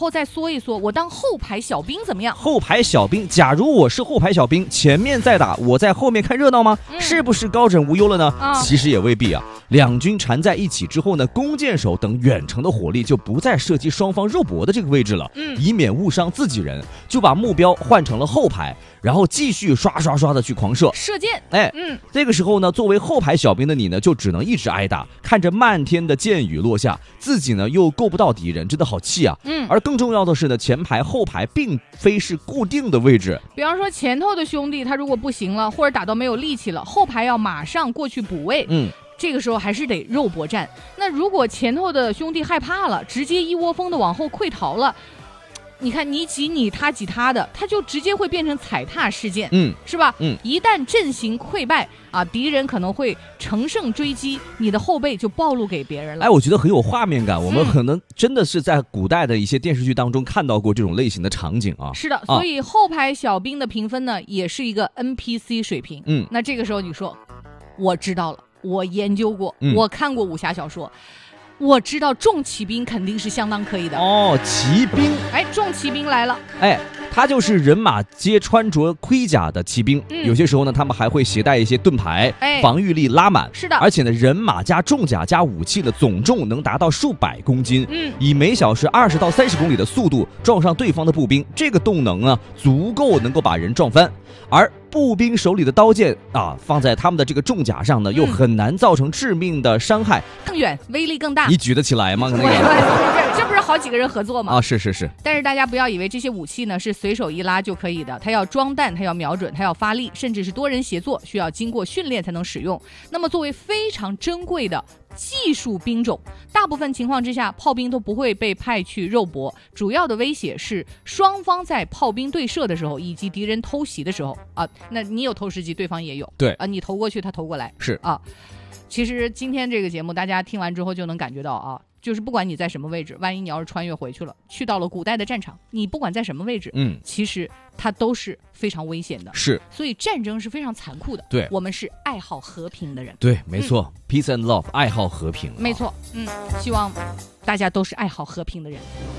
后再缩一缩，我当后排小兵怎么样？ 后排小兵，假如我是后排小兵，前面在打，我在后面看热闹吗？是不是高枕无忧了呢？其实也未必啊。两军缠在一起之后呢，弓箭手等远程的火力就不再射击双方肉搏的这个位置了，以免误伤自己人，就把目标换成了后排，然后继续刷的去狂射箭。 这个时候呢，作为后排小兵的你呢，就只能一直挨打，看着漫天的箭雨落下，自己呢又够不到敌人，真的好气啊。而更重要的是呢，前排后排并非是固定的位置， 比方说前头的兄弟他如果不行了，或者打到没有力气了，后排要马上过去补位。这个时候还是得肉搏战。那如果前头的兄弟害怕了，直接一窝蜂的往后溃逃了，你看你挤你，他挤他的，他就直接会变成踩踏事件，是吧？一旦阵型溃败啊，敌人可能会乘胜追击，你的后背就暴露给别人了。 我觉得很有画面感。我们可能真的是在古代的一些电视剧当中看到过这种类型的场景啊。 是的，所以后排小兵的评分呢，也是一个 NPC 水平。那这个时候你说，我知道了。我研究过，我看过武侠小说，我知道重骑兵肯定是相当可以的。 骑兵， 重骑兵来了， 他就是人马皆穿着盔甲的骑兵，有些时候呢，他们还会携带一些盾牌，防御力拉满。 是的， 而且呢，人马加重甲加武器的总重能达到数百公斤，以每小时20到30公里的速度撞上对方的步兵，这个动能呢，足够能够把人撞翻。而步兵手里的刀剑啊，放在他们的这个重甲上呢，又很难造成致命的伤害， 更远，威力更大。 你举得起来吗？ 这不是好几个人合作吗？ 是。 但是大家不要以为这些武器呢是随手一拉就可以的，它要装弹，它要瞄准，它要发力，甚至是多人协作，需要经过训练才能使用。那么作为非常珍贵的技术兵种，大部分情况之下，炮兵都不会被派去肉搏，主要的威胁是双方在炮兵对射的时候，以及敌人偷袭的时候啊。那你有投石机，对方也有， 对啊，你投过去，他投过来， 是啊。其实今天这个节目，大家听完之后就能感觉到啊，就是不管你在什么位置，万一你要是穿越回去了，去到了古代的战场，你不管在什么位置，其实它都是非常危险的。 是， 所以战争是非常残酷的。 对， 我们是爱好和平的人。 对，没错，Peace and love，爱好和平。 没错，希望大家都是爱好和平的人。